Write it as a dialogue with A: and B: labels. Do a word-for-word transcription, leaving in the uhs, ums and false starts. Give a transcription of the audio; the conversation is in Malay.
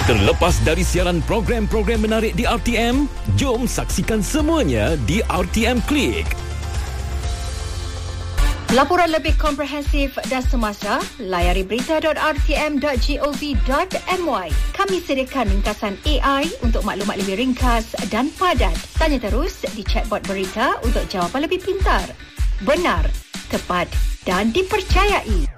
A: Terlepas dari siaran program-program menarik di R T M, jom saksikan semuanya di R T M Click.
B: Laporan lebih komprehensif dan semasa, layari berita dot r t m dot gov dot m y. Kami sediakan ringkasan A I untuk maklumat lebih ringkas dan padat. Tanya terus di chatbot berita untuk jawapan lebih pintar, benar, tepat dan dipercayai.